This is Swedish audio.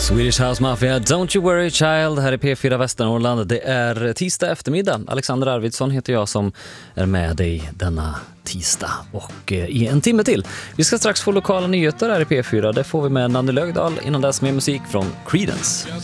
Swedish House Mafia, Don't You Worry Child, här i P4 Västernorrland. Det är tisdag eftermiddag. Alexander Arvidsson heter jag som är med dig denna tisdag och i en timme till. Vi ska strax få lokala nyheter här i P4. Det får vi med Nanny Lögdal, innan dess med musik från Creedence.